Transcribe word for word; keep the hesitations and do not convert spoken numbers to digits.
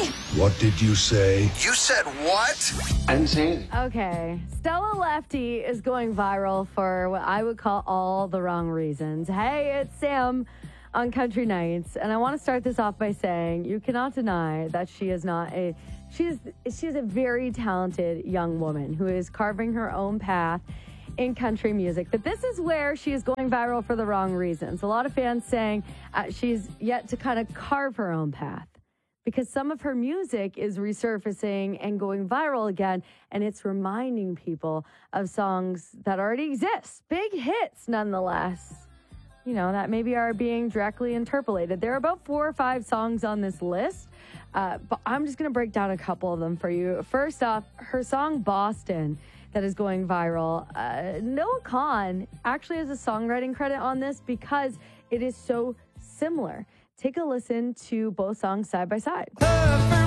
me? What did you say? You said what? I didn't say anything. Okay. Stella Lefty is going viral for what I would call all the wrong reasons. Hey, it's Sam on Country Nights, and I want to start this off by saying you cannot deny that she is not a she is she is a very talented young woman who is carving her own path in country music. But this is where she is going viral for the wrong reasons. A lot of fans saying uh, she's yet to kind of carve her own path, because some of her music is resurfacing and going viral again, and it's reminding people of songs that already exist. Big hits, nonetheless, you know, that maybe are being directly interpolated. There are about four or five songs on this list, uh, but I'm just going to break down a couple of them for you. First off, her song Boston that is going viral. Uh, Noah Kahan actually has a songwriting credit on this because it is so similar. Take a listen to both songs side by side.